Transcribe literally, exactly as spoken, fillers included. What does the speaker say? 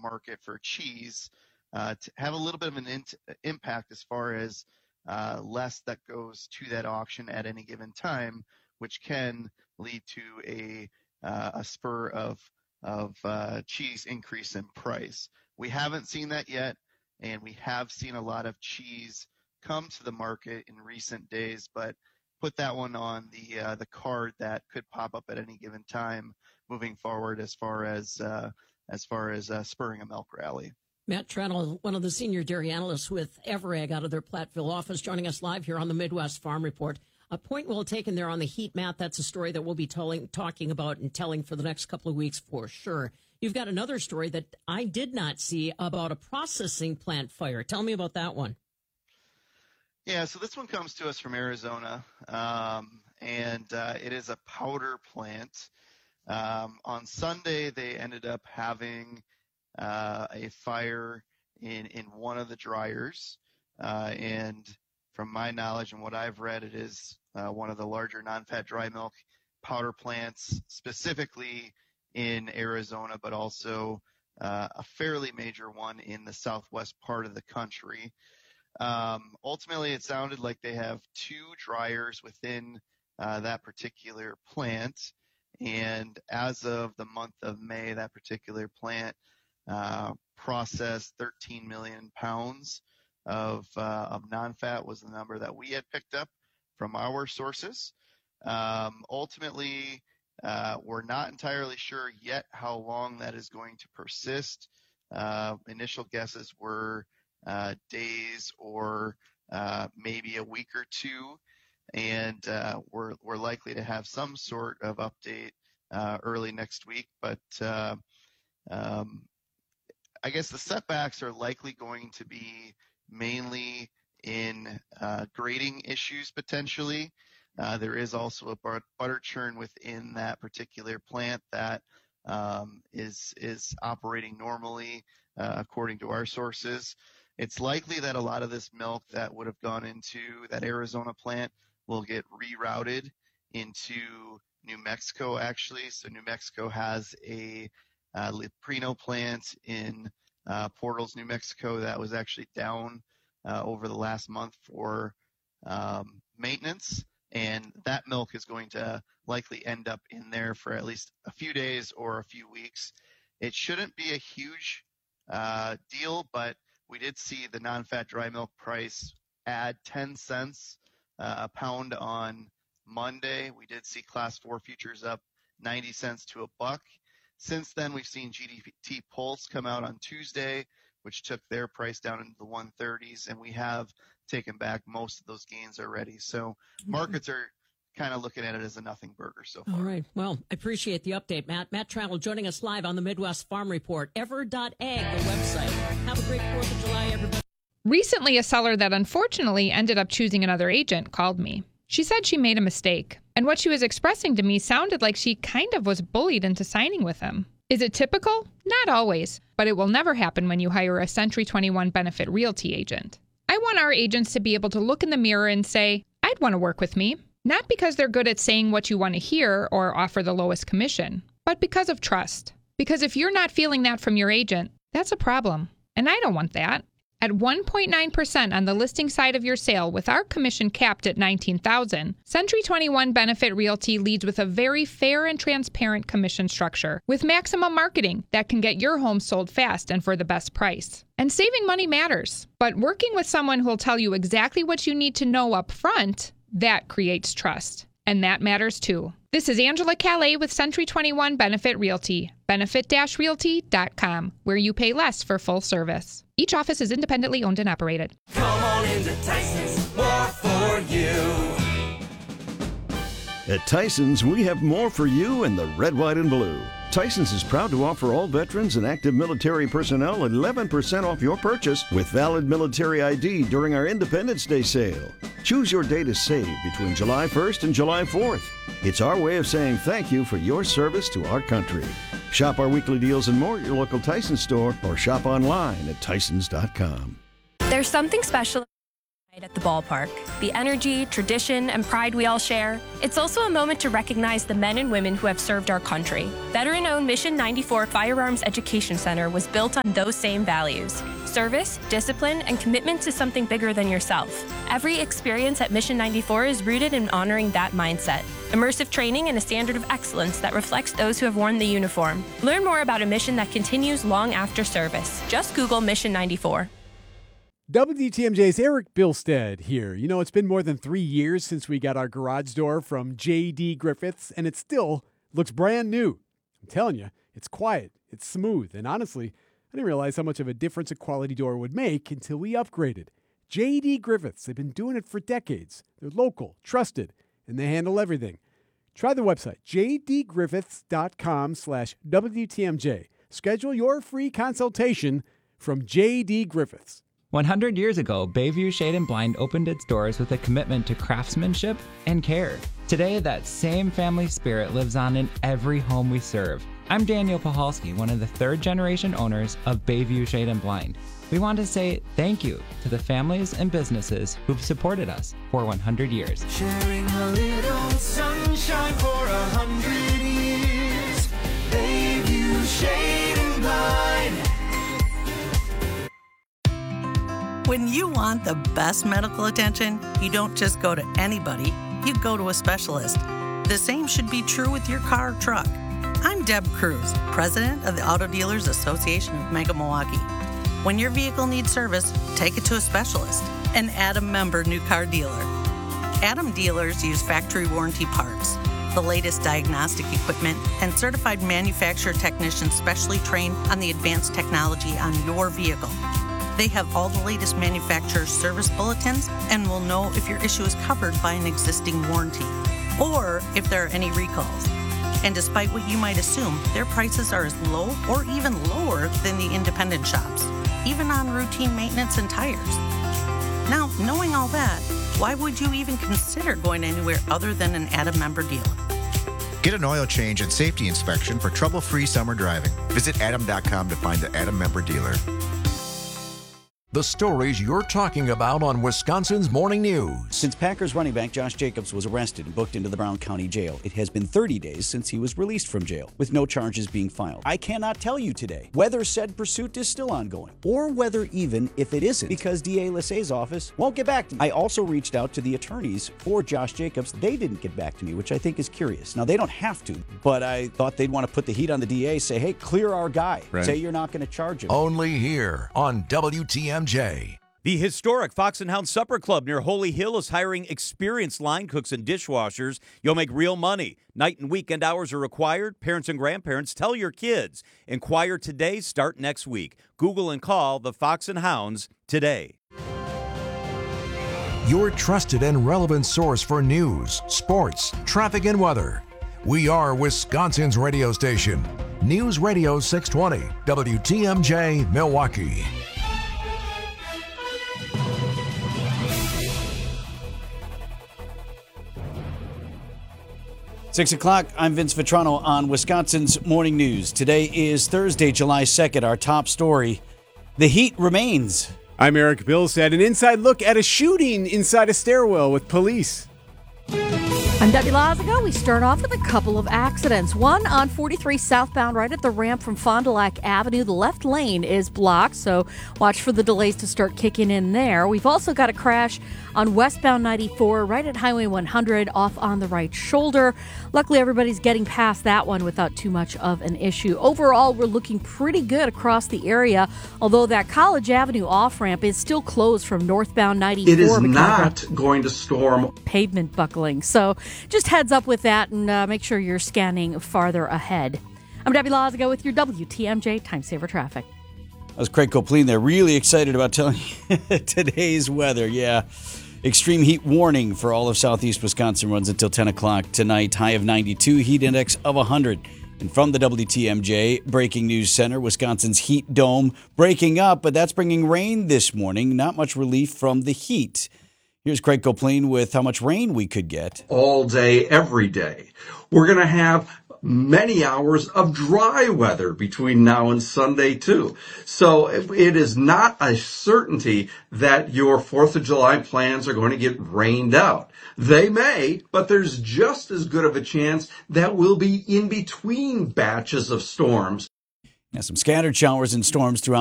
market for cheese uh, to have a little bit of an in- impact as far as uh, less that goes to that auction at any given time, which can lead to a uh, a spur of of uh, cheese increase in price. We haven't seen that yet, and we have seen a lot of cheese come to the market in recent days, but put that one on the uh, the card that could pop up at any given time moving forward as far as uh, as far as uh, spurring a milk rally. Matt Treadle, one of the senior dairy analysts with Everag out of their Platteville office, joining us live here on the Midwest Farm Report. A point well taken there on the heat, Matt. That's a story that we'll be telling, talking about and telling for the next couple of weeks for sure. You've got another story that I did not see about a processing plant fire. Tell me about that one. Yeah, so this one comes to us from Arizona, um, and uh, it is a powder plant. Um, on Sunday, they ended up having uh, a fire in, in one of the dryers, uh, and from my knowledge and what I've read, it is uh, one of the larger non-fat dry milk powder plants, specifically in Arizona, but also uh, a fairly major one in the southwest part of the country. Um, ultimately, it sounded like they have two dryers within uh, that particular plant, and as of the month of May, that particular plant uh, processed thirteen million pounds of uh, of non-fat was the number that we had picked up from our sources. Um, ultimately, uh, we're not entirely sure yet how long that is going to persist. Uh, initial guesses were uh, days or uh, maybe a week or two, and uh, we're we're likely to have some sort of update uh, early next week. But uh, um, I guess the setbacks are likely going to be mainly in uh, grading issues potentially. Uh, there is also a but- butter churn within that particular plant that um, is is operating normally uh, according to our sources. It's likely that a lot of this milk that would have gone into that Arizona plant will get rerouted into New Mexico actually. So New Mexico has a uh, Leprino plant in uh, Portals, New Mexico that was actually down uh, over the last month for um, maintenance. And that milk is going to likely end up in there for at least a few days or a few weeks. It shouldn't be a huge uh, deal, but we did see the non-fat dry milk price add ten cents uh, a pound on Monday. We did see class four futures up ninety cents to a buck. Since then, we've seen G D T Pulse come out on Tuesday, which took their price down into the one thirties, and we have taken back most of those gains already. So markets are kind of looking at it as a nothing burger so far. All right. Well, I appreciate the update, Matt. Matt Treadle joining us live on the Midwest Farm Report. ever dot ag, the website. Have a great fourth of July, everybody. Recently, a seller that unfortunately ended up choosing another agent called me. She said she made a mistake, and what she was expressing to me sounded like she kind of was bullied into signing with him. Is it typical? Not always, but it will never happen when you hire a Century twenty-one Benefit Realty agent. I want our agents to be able to look in the mirror and say, I'd want to work with me. Not because they're good at saying what you want to hear or offer the lowest commission, but because of trust. Because if you're not feeling that from your agent, that's a problem. And I don't want that. At one point nine percent on the listing side of your sale with our commission capped at nineteen thousand dollars, Century twenty-one Benefit Realty leads with a very fair and transparent commission structure with maximum marketing that can get your home sold fast and for the best price. And saving money matters, but working with someone who will tell you exactly what you need to know up front, that creates trust. And that matters too. This is Angela Calais with Century twenty-one Benefit Realty, benefit dash realty dot com, where you pay less for full service. Each office is independently owned and operated. Come on into Tyson's, more for you. At Tyson's, we have more for you in the red, white, and blue. Tyson's is proud to offer all veterans and active military personnel eleven percent off your purchase with valid military I D during our Independence Day sale. Choose your day to save between July first and July fourth. It's our way of saying thank you for your service to our country. Shop our weekly deals and more at your local Tyson's store or shop online at tysons dot com. There's something special. At the ballpark, the energy, tradition, and pride we all share. It's also a moment to recognize the men and women who have served our country. Veteran-owned Mission ninety-four Firearms Education Center was built on those same values: service, discipline, and commitment to something bigger than yourself. Every experience at Mission ninety-four is rooted in honoring that mindset. Immersive training and a standard of excellence that reflects those who have worn the uniform. Learn more about a mission that continues long after service. Just Google Mission ninety-four. W T M J's Eric Bilstead here. You know, it's been more than three years since we got our garage door from J D Griffiths, and it still looks brand new. I'm telling you, it's quiet, it's smooth, and honestly, I didn't realize how much of a difference a quality door would make until we upgraded. J D Griffiths, they've been doing it for decades. They're local, trusted, and they handle everything. Try the website, jdgriffiths.com slash WTMJ. Schedule your free consultation from J D Griffiths. one hundred years ago, Bayview Shade and Blind opened its doors with a commitment to craftsmanship and care. Today, that same family spirit lives on in every home we serve. I'm Daniel Pahalski, one of the third-generation owners of Bayview Shade and Blind. We want to say thank you to the families and businesses who've supported us for one hundred years. Sharing a little sunshine for a hundred years. Bayview Shade and Blind. When you want the best medical attention, you don't just go to anybody, you go to a specialist. The same should be true with your car or truck. I'm Deb Cruz, president of the Auto Dealers Association of Mega Milwaukee. When your vehicle needs service, take it to a specialist, an Adam member new car dealer. Adam dealers use factory warranty parts, the latest diagnostic equipment, and certified manufacturer technicians specially trained on the advanced technology on your vehicle. They have all the latest manufacturer service bulletins and will know if your issue is covered by an existing warranty or if there are any recalls. And despite what you might assume, their prices are as low or even lower than the independent shops, even on routine maintenance and tires. Now, knowing all that, why would you even consider going anywhere other than an Adam member dealer? Get an oil change and safety inspection for trouble-free summer driving. Visit adam dot com to find the Adam member dealer. The stories you're talking about on Wisconsin's Morning News. Since Packers running back Josh Jacobs was arrested and booked into the Brown County Jail, it has been thirty days since he was released from jail, with no charges being filed. I cannot tell you today whether said pursuit is still ongoing, or whether even if it isn't, because D A Lissay's office won't get back to me. I also reached out to the attorneys for Josh Jacobs. They didn't get back to me, which I think is curious. Now, they don't have to, but I thought they'd want to put the heat on the D A, say, hey, clear our guy. Right. Say you're not going to charge him. Only here on W T M J. The historic Fox and Hound Supper Club near Holy Hill is hiring experienced line cooks and dishwashers. You'll make real money. Night and weekend hours are required. Parents and grandparents, tell your kids. Inquire today, start next week. Google and call the Fox and Hounds today. Your trusted and relevant source for news, sports, traffic, and weather. We are Wisconsin's radio station. News Radio six twenty, W T M J, Milwaukee. Six o'clock, I'm Vince Vitrano on Wisconsin's Morning News. Today is Thursday, July second. Our top story, the heat remains. I'm Eric Bilstead. An inside look at a shooting inside a stairwell with police. I'm Debbie Lazago. We start off with a couple of accidents. One on forty-three southbound right at the ramp from Fond du Lac Avenue. The left lane is blocked, so watch for the delays to start kicking in there. We've also got a crash on westbound ninety-four right at Highway one hundred off on the right shoulder. Luckily, everybody's getting past that one without too much of an issue. Overall, we're looking pretty good across the area, although that College Avenue off-ramp is still closed from northbound ninety-four. It is not going to storm. Pavement buckling. So just heads up with that and uh, make sure you're scanning farther ahead. I'm Debbie Lazago with your W T M J Time Saver Traffic. That was Craig Copleen there. Really excited about telling you today's weather. Yeah. Extreme heat warning for all of southeast Wisconsin runs until ten o'clock tonight. High of ninety-two, heat index of one hundred. And from the W T M J Breaking News Center, Wisconsin's heat dome breaking up, but that's bringing rain this morning. Not much relief from the heat. Here's Craig Copleen with how much rain we could get. All day, every day. We're going to have many hours of dry weather between now and Sunday too. So it is not a certainty that your fourth of July plans are going to get rained out. They may, but there's just as good of a chance that we'll be in between batches of storms. Now, some scattered showers and storms throughout